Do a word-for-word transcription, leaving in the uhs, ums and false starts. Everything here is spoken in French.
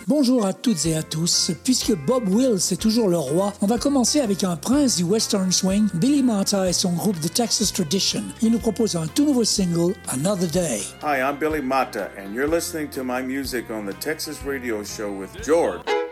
Bonjour à toutes et à tous. Puisque Bob Wills est toujours le roi, on va commencer avec un prince du Western Swing, Billy Mata et son groupe The Texas Tradition. Il nous propose un tout nouveau single, Another Day. Hi, I'm Billy Mata, and you're listening to my music on the Texas Radio Show with George.